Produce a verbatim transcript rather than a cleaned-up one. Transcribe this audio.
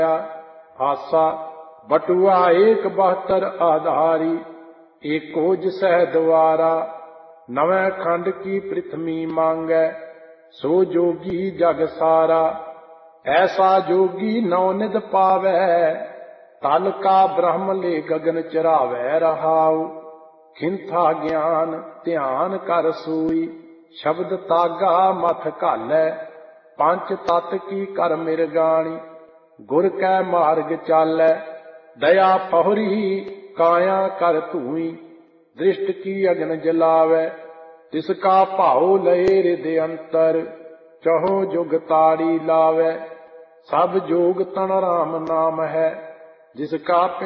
आसा बटुआ एक बहत्तर आधारी, एको जिसह द्वारा नवे खंड की पृथ्वी मांगै, सो जोगी जग सारा। ऐसा जोगी नवनिध पावै, तल का ब्रह्म ले गगन चरावै रहाऊ। खिंथा ज्ञान ध्यान कर सोई, शब्द तागा मथ घालै। पंच तत् की कर मिरगाणी, गुर कै मार्ग चालै। दया पहुरी काया कर धूई, दृष्ट की अग्न जलावै। तिसका भाव लए हृदय अंतर, चहो जुग ताड़ी लावै। सब जोग तन राम नाम है, जिसका